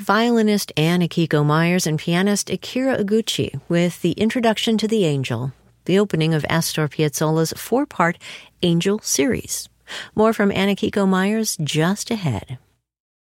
violinist Anne Akiko Myers and pianist Akira Iguchi with the introduction to the Angel, the opening of Astor Piazzolla's 4-part Angel series. More from Anne Akiko Myers just ahead.